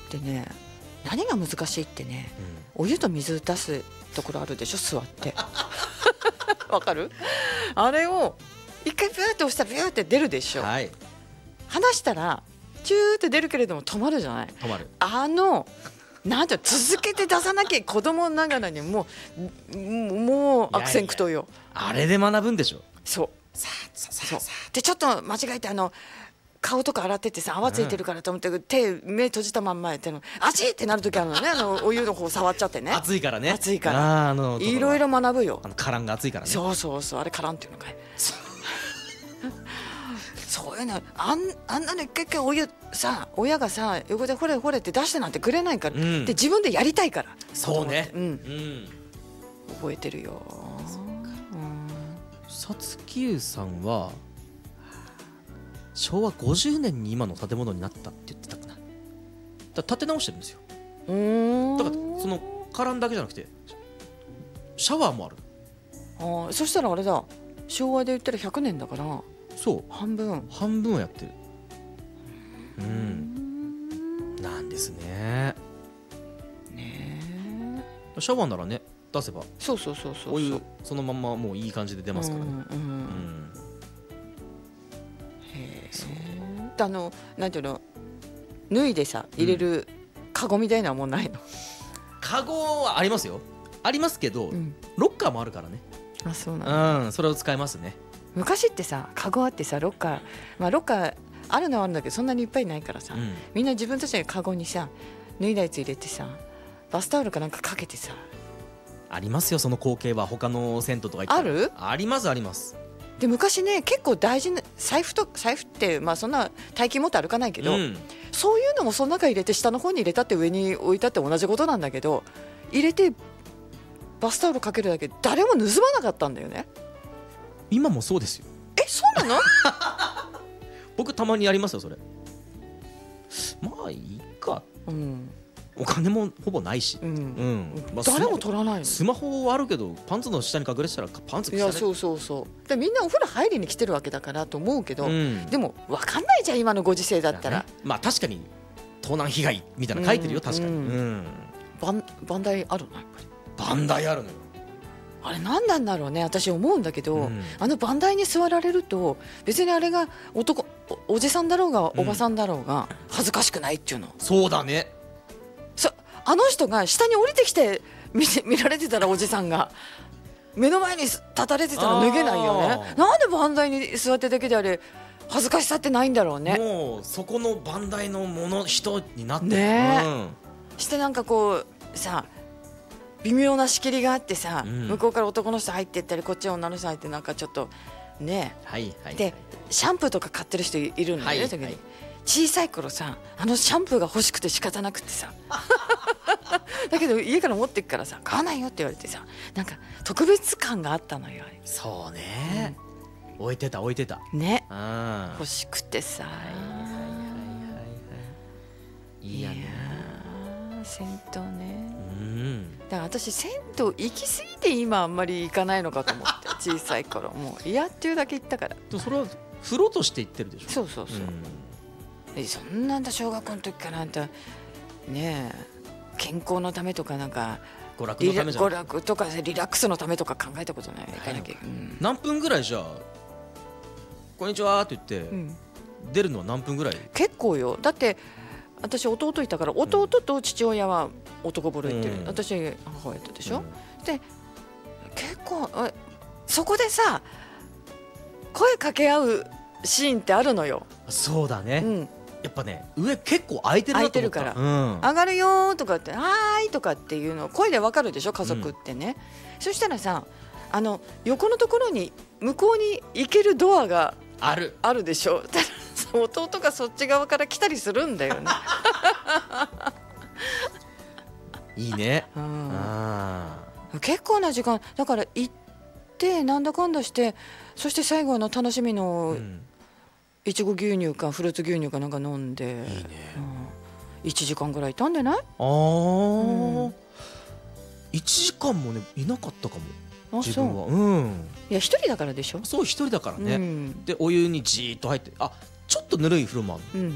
でね、何が難しいってね、お湯と水出すところあるでしょ、座ってわかる？あれを一回ビューって押したらビューって出るでしょ、 はい、 離したらチューって出るけれども止まるじゃない。 止まる。 なんて続けて出さなきゃ子供ながらにもう悪戦苦闘よ。 あれで学ぶんでしょ。 そうそうで、ちょっと間違えて顔とか洗っててさ、泡ついてるからと思って目閉じたまんまやって熱いってなる時あるのね、お湯の方触っちゃってね。 熱いからね。 熱いからいろいろ学ぶよ。 カランが熱いからね。 そうあれカランっていうのかい。そういうのあんなの一回一回お湯さ、親がさ横でほれほれって出してなんてくれないから、で自分でやりたいから。 そうね、 覚えてるよ。 さつきゆさんは昭和50年に今の建物になったって言ってたかな。建て直してるんですよ。だからそのカランだけじゃなくてシャワーもある。 そしたらあれだ、昭和で言ったら100年だから、 そう半分はやってる。なんですね。シャワーならね、出せばそうお湯そのままもういい感じで出ますからね。 なんていうの、脱いでさ入れるカゴみたいなのはもうないの？ カゴはありますよ、ありますけど、ロッカーもあるからね。 あ、そうなんだ。 それを使いますね。 昔ってさ、カゴあってさ、ロッカーあるのはあるんだけど、そんなにいっぱいないからさ、みんな自分たちのカゴにさ脱いだやつ入れてさ、バスタオルかなんかかけてさ。 ありますよ、その光景は。他の銭湯とか行ったらある？ ありますあります。 で昔ね、結構大事な財布って、そんな大金持って歩かないけど、そういうのもその中入れて、下の方に入れたって上に置いたって同じことなんだけど、入れてバスタオルかけるだけで誰も盗まなかったんだよね。 今もそうですよ。 そうなの？ 僕たまにやりますよそれ。まあいいか、お金もほぼないし、 誰も取らないの。 スマホはあるけどパンツの下に隠れてたらパンツ着せない。 そうで、みんなお風呂入りに来てるわけだからと思うけど、でも分かんないじゃん、今のご時世だったら。 まあ確かに盗難被害みたいなの書いてるよ、確かに。 バンダイあるの？やっぱりバンダイあるのよ。 あれ何なんだろうね、私思うんだけど、バンダイに座られると別にあれがおじさんだろうがおばさんだろうが恥ずかしくないっていうの。 そうだね。 あの人が下に降りてきて見られてたら、おじさんが目の前に立たれてたら脱げないよね。なんでバンダイに座ってるだけであれ恥ずかしさってないんだろうね。 もうそこのバンダイの人になってね。してなんかこうさ、微妙な仕切りがあってさ、向こうから男の人入ってったり、こっちは女の人入って、なんかちょっとね、でシャンプーとか買ってる人いるんだよね。小さい頃さ、シャンプーが欲しくて仕方なくてさだけど家から持ってくからさ、買わないよって言われてさ、なんか特別感があったのよ。 そうね、置いてたね、欲しくてさ。 いやね、 銭湯ね。だから私銭湯行き過ぎて今あんまり行かないのかと思って。小さい頃もう嫌っていうだけ行ったから。 それは風呂として行ってるでしょ。 そうそんなんだ、小学校の時からあんたねえ、健康のためとかなんか娯楽のためじゃ娯楽とかリラックスのためとか考えたことない。行かなきゃ。 何分ぐらいじゃあこんにちはって言って、出るのは何分ぐらい？ 結構よ。だって私弟いたから、弟と父親は男風呂行ってる、私は母親とでしょ、で結構そこでさ声かけ合うシーンってあるのよ。 そうだね、やっぱね、上結構空いてるなと思った。 空いてるから、上がるよとかって、はーいとかっていうの声でわかるでしょ、家族ってね。そしたらさ、横のところに向こうに行けるドアがあるでしょ。弟がそっち側から来たりするんだよね。 いいね。 結構な時間だから行ってなんだかんだして、そして最後の楽しみのいちご牛乳かフルーツ牛乳かなんか飲んで、いいね、1時間ぐらいいたんじゃない？ 1時間もねいなかったかも。自分は。 いや、一人だからでしょ。 そう、一人だからね。でお湯にじーっと入って、ちょっとぬるい風呂もある。